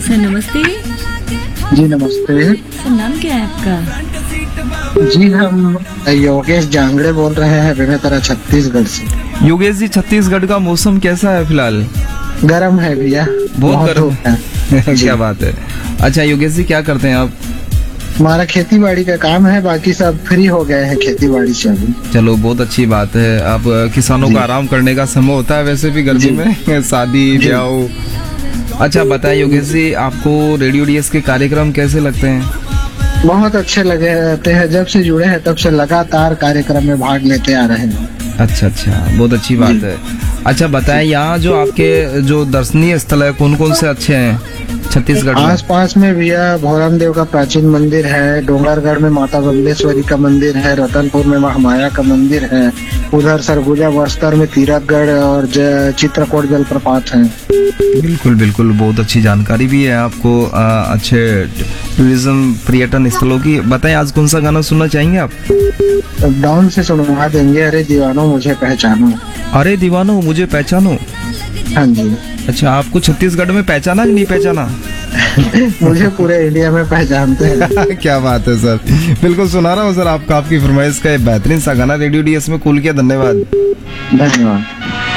Sir नमस्ते। जी नमस्ते। Sir नाम क्या है आपका? जी हम योगेश जांगड़े बोल रहे हैं बेमेतरा छत्तीसगढ़ से। योगेश जी, छत्तीसगढ़ का मौसम कैसा है फिलहाल? गर्म है भैया, बहुत गर्म धूप है। क्या बात है। अच्छा योगेश जी, क्या करते हैं आप? हमारा खेती बाड़ी का काम है, बाकी सब फ्री हो गए हैं खेती बाड़ी से अभी। चलो बहुत अच्छी बात है। अब किसानों का आराम करने का समय होता है वैसे भी गर्मी में शादी ब्याह। अच्छा बताइए योगेश जी, आपको रेडियो डीएस के कार्यक्रम कैसे लगते हैं? बहुत अच्छे लगे रहते हैं, जब से जुड़े हैं तब से लगातार कार्यक्रम में भाग लेते आ रहे हैं। अच्छा, बहुत अच्छी बात है। अच्छा बताएं, यहाँ जो आपके जो दर्शनीय स्थल है कौन कौन से अच्छे हैं छत्तीसगढ़ में? आस पास में भैया भोरम देव का प्राचीन मंदिर है, डोंगरगढ़ में माता बम्लेश्वरी का मंदिर है, रतनपुर में महामाया का मंदिर है, उधर सरगुजा बस्तर में तीरथगढ़ और चित्रकूट जलप्रपात है। बिल्कुल बहुत अच्छी जानकारी भी है आपको अच्छे टूरिज्म पर्यटन स्थलों की। बताएं आज कौन सा गाना सुनना चाहेंगे आप? डाउन से सुनवा देंगे, अरे दीवानो मुझे पहचानो। अरे दीवानो मुझे पहचानो। हाँ जी। अच्छा, आपको छत्तीसगढ़ में पहचाना कि नहीं पहचाना? मुझे पूरे इंडिया में पहचानते हैं। क्या बात है सर, बिल्कुल सुना रहा हूँ सर आपका, आपकी फरमाइश का बेहतरीन सा गाना रेडियो डीएस में कूल किया। धन्यवाद। धन्यवाद।